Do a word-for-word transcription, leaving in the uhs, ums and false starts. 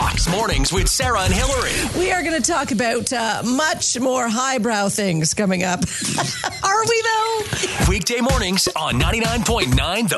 Fox Mornings with Sarah and Hillary. We are going to talk about uh, much more highbrow things coming up. Are we, though? Weekday mornings on ninety-nine point nine The